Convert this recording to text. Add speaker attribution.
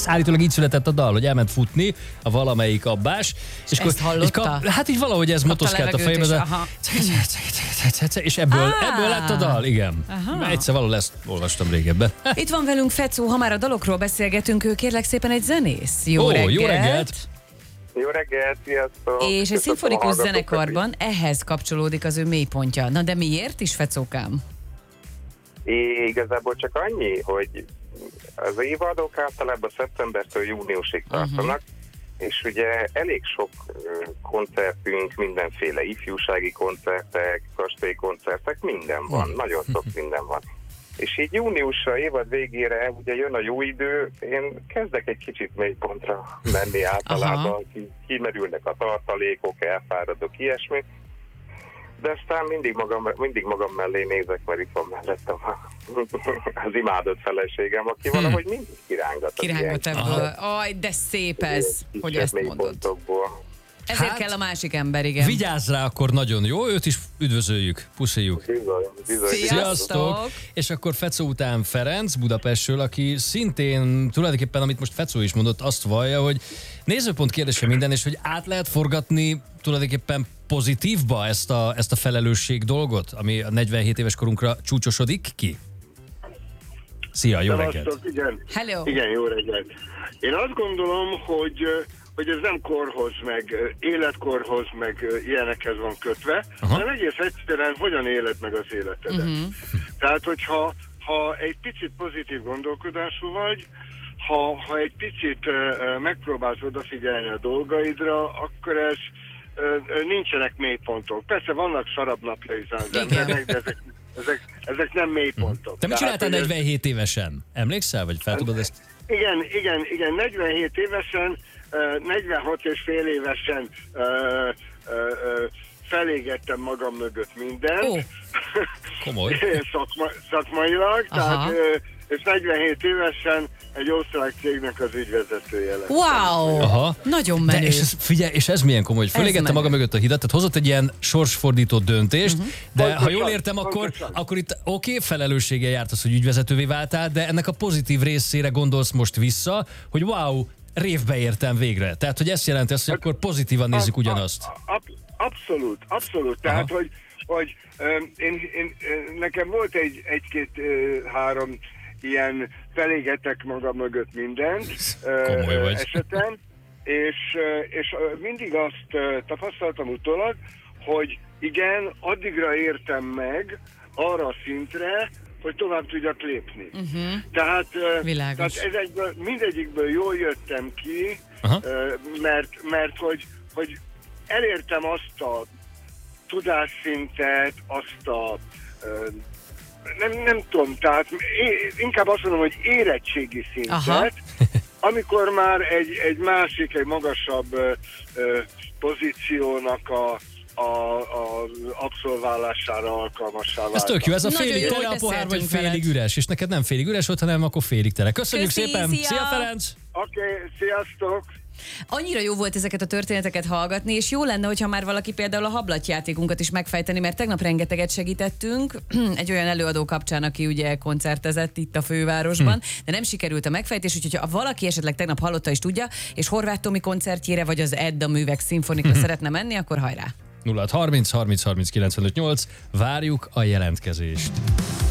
Speaker 1: állítólag így született a dal, hogy elment futni a valamelyik abbás.
Speaker 2: És ezt hallotta?
Speaker 1: Hát így valahogy ez motoszkált a fejembe. És ebből lett a dal, igen. Egyszer valahol ezt olvastam régebben.
Speaker 2: Itt van velünk Fecó, ha már a dalokról beszélgetünk, ő kérlek szépen egy zenész. Jó reggelt!
Speaker 1: Jó reggelt!
Speaker 3: Jó reggelt, sziasztok!
Speaker 2: És egy szimfonikus zenekarban ehhez kapcsolódik az ő mélypontja. Na de miért is, Fecókám?
Speaker 3: Igazából csak annyi, hogy az évadok általában szeptembertől júniusig tartanak, és ugye elég sok koncertünk, mindenféle ifjúsági koncertek, kastélykoncertek, minden van, nagyon sok minden van. És így júniusra, évad végére ugye jön a jó idő, én kezdek egy kicsit mélypontra menni általában, kimerülnek a tartalékok, elfáradok, ilyesmi, de aztán mindig magam mellé nézek, mert itt van mellettem az imádott feleségem, aki valahogy mindig kirángat.
Speaker 2: Kirángat ebből. Aj, de szép ez, hogy ezt mondod. Ezért kell a másik ember, igen.
Speaker 1: Vigyázz rá akkor nagyon, jó? Őt is üdvözöljük, pusziljuk.
Speaker 3: Bizony.
Speaker 2: Sziasztok!
Speaker 1: És akkor Fecó után Ferenc Budapestről, aki szintén tulajdonképpen, amit most Fecó is mondott, azt vallja, hogy nézőpont kérdése minden, és hogy át lehet forgatni tulajdonképpen pozitívba ezt a felelősség dolgot, ami a 47 éves korunkra csúcsosodik ki? Szia, jó reggelt!
Speaker 4: Igen.
Speaker 2: Hello.
Speaker 4: Igen, jó reggelt. Én azt gondolom, hogy ez nem korhoz, meg életkorhoz, meg ilyenekhez van kötve, hanem egész egyszerűen hogyan éled meg az életedet. Tehát, hogyha egy picit pozitív gondolkodású vagy, ha egy picit megpróbálsz odafigyelni a dolgaidra, akkor ez nincsenek mélypontok. Persze vannak szarabb napjai az embernek, de ezek nem mélypontok.
Speaker 1: Te mit csináltál 47 évesen? Emlékszel, vagy fel tudod ezt?
Speaker 4: Igen, 47 évesen, 46 és fél évesen felégettem magam mögött mindent.
Speaker 1: Komoly.
Speaker 4: Szakmailag, tehát, és 47 évesen egy osztrák cégnek az ügyvezetője lett.
Speaker 2: Wow! Nagyon menő.
Speaker 1: De és ez milyen komoly, hogy fölégette maga mögött a hidat, tehát hozott egy ilyen sorsfordító döntést, de pontosan, ha jól értem, akkor itt felelősséggel járt az, hogy ügyvezetővé váltál, de ennek a pozitív részére gondolsz most vissza, hogy wow, révbe értem végre. Tehát, hogy ezt jelenti azt, hogy akkor pozitívan nézzük ugyanazt.
Speaker 4: Abszolút. Tehát, hogy nekem volt egy-két-három ilyen felégetek magam mögött mindent esetem, és mindig azt tapasztaltam utólag, hogy igen, addigra értem meg arra a szintre, hogy tovább tudjak lépni. Tehát mindegyikből jól jöttem ki, mert hogy elértem azt a tudásszintet, azt a nem tudom, tehát inkább azt mondom, hogy érettségi szintet, amikor már egy másik, egy magasabb pozíciónak a abszolválására alkalmassá vált.
Speaker 1: Ez tök jó, ez a félig tele a pohár, vagy félig üres, és neked nem félig üres volt, hanem akkor félig tele. Köszönjük szépen! Szia Ferenc!
Speaker 4: Oké, sziasztok!
Speaker 2: Annyira jó volt ezeket a történeteket hallgatni, és jó lenne, hogyha már valaki például a hablatjátékunkat is megfejteni, mert tegnap rengeteget segítettünk egy olyan előadó kapcsán, aki ugye koncertezett itt a fővárosban, de nem sikerült a megfejtés, úgyhogy ha valaki esetleg tegnap hallotta és tudja, és Horváth Tomi koncertjére vagy az Edda Művek Szimfonikra szeretne menni, akkor hajrá!
Speaker 1: 0630 30 30 95 8, várjuk a jelentkezést.